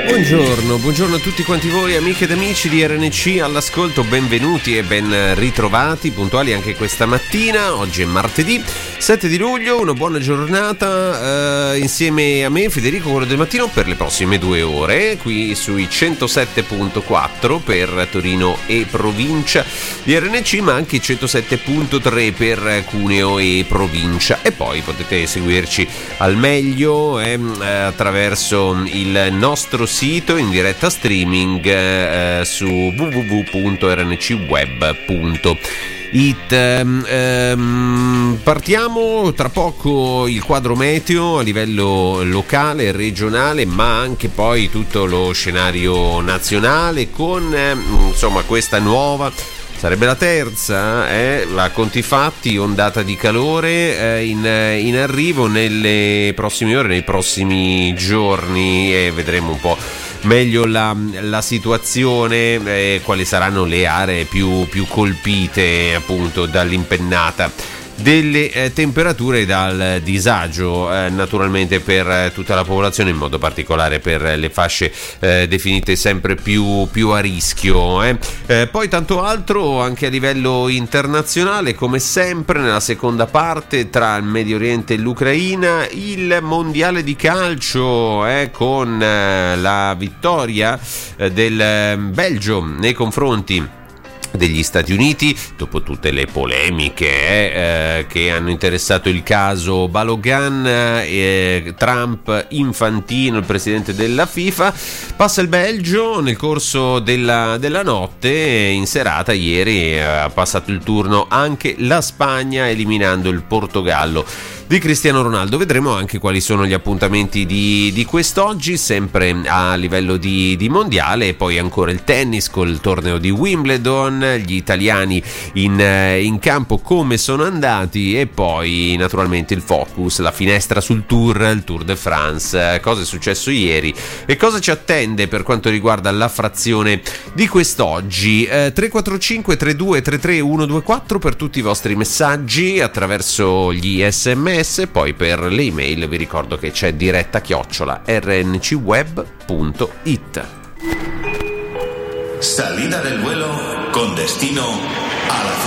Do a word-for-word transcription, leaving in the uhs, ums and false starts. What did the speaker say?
Buongiorno, buongiorno a tutti quanti voi amiche ed amici di R N C all'ascolto, benvenuti e ben ritrovati, puntuali anche questa mattina. Oggi è martedì sette di luglio, una buona giornata eh, insieme a me Federico Quello del Mattino per le prossime due ore qui sui centosette virgola quattro per Torino e provincia di R N C, ma anche centosette virgola tre per Cuneo e provincia, e poi potete seguirci al meglio eh, attraverso il nostro sito in diretta streaming eh, su w w w punto r n c web punto it. Ehm, partiamo tra poco il quadro meteo a livello locale, regionale, ma anche poi tutto lo scenario nazionale con eh, insomma questa nuova, sarebbe la terza, eh, la conti fatti, ondata di calore eh, in, in arrivo nelle prossime ore, nei prossimi giorni, e vedremo un po' meglio la, la situazione, eh, quali saranno le aree più, più colpite appunto dall'impennata delle eh, temperature e dal disagio eh, naturalmente per eh, tutta la popolazione, in modo particolare per le fasce eh, definite sempre più, più a rischio eh. Eh, poi tanto altro anche a livello internazionale, come sempre nella seconda parte tra il Medio Oriente e l'Ucraina, il mondiale di calcio eh, con eh, la vittoria eh, del Belgio nei confronti degli Stati Uniti, dopo tutte le polemiche eh, che hanno interessato il caso Balogun, eh, Trump, Infantino, il presidente della FIFA. Passa il Belgio nel corso della, della notte, in serata ieri eh, ha passato il turno anche la Spagna, eliminando il Portogallo di Cristiano Ronaldo. Vedremo anche quali sono gli appuntamenti di, di quest'oggi, sempre a livello di, di mondiale, e poi ancora il tennis col torneo di Wimbledon, gli italiani in, in campo come sono andati, e poi naturalmente il focus, la finestra sul Tour, il Tour de France, cosa è successo ieri e cosa ci attende per quanto riguarda la frazione di quest'oggi. eh, tre quattro cinque tre due tre tre uno due quattro per tutti i vostri messaggi attraverso gli sms. Poi per le email vi ricordo che c'è diretta chiocciola r n c web punto it. Salida del vuelo con destino a la